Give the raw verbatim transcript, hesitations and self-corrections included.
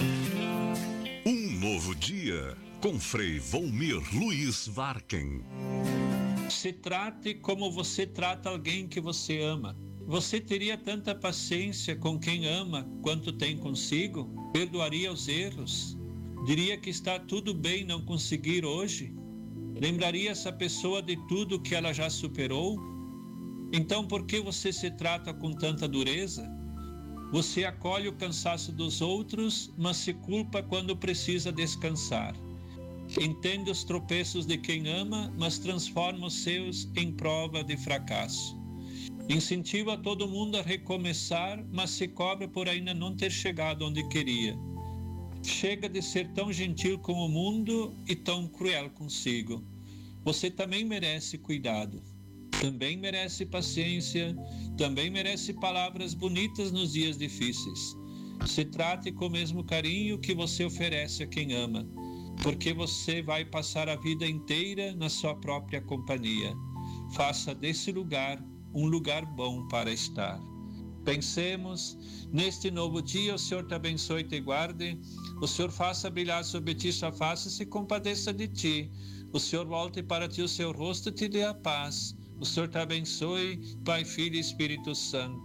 Um novo dia, com Frei Volmir Luiz Varken. Se trate como você trata alguém que você ama. Você teria tanta paciência com quem ama quanto tem consigo? Perdoaria os erros? Diria que está tudo bem não conseguir hoje? Lembraria essa pessoa de tudo que ela já superou? Então por que você se trata com tanta dureza? Você acolhe o cansaço dos outros, mas se culpa quando precisa descansar. Entende os tropeços de quem ama, mas transforma os seus em prova de fracasso. Incentiva todo mundo a recomeçar, mas se cobra por ainda não ter chegado onde queria. Chega de ser tão gentil com o mundo e tão cruel consigo. Você também merece cuidado. Também merece paciência, também merece palavras bonitas nos dias difíceis. Se trate com o mesmo carinho que você oferece a quem ama, porque você vai passar a vida inteira na sua própria companhia. Faça desse lugar um lugar bom para estar. Pensemos, neste novo dia o Senhor te abençoe e te guarde, o Senhor faça brilhar sobre ti sua face e se compadeça de ti, o Senhor volte para ti o seu rosto e te dê a paz. O Senhor te abençoe, Pai, Filho e Espírito Santo.